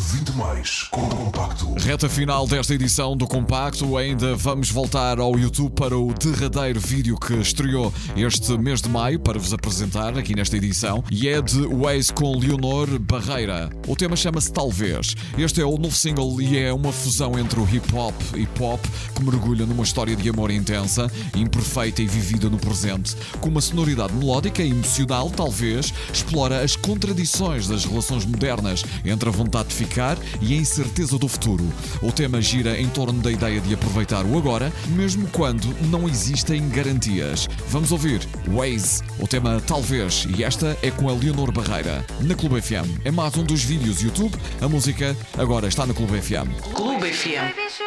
20 mais com o Compacto. Reta final desta edição do Compacto. Ainda vamos voltar ao YouTube para o derradeiro vídeo que estreou este mês de maio para vos apresentar aqui nesta edição, e é de Waze com Leonor Barreira. O tema chama-se Talvez. Este é o novo single e é uma fusão entre o hip-hop e pop que mergulha numa história de amor intensa, imperfeita e vivida no presente. Com uma sonoridade melódica e emocional, Talvez explora as contradições das relações modernas entre a vontade de ficar e a incerteza do futuro. O tema gira em torno da ideia de aproveitar o agora, mesmo quando não existem garantias. Vamos ouvir Waze, o tema Talvez, e esta é com a Leonor Barreira, na Clube FM. É mais um dos vídeos YouTube. A música agora está na Clube FM. Clube FM.